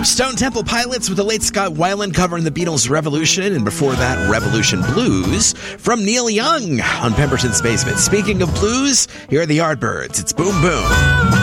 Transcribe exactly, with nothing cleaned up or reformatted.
Stone Temple Pilots with the late Scott Weiland covering the Beatles' Revolution, and before that, Revolution Blues from Neil Young on Pemberton's Basement. Speaking of blues, here are the Yardbirds. It's Boom Boom.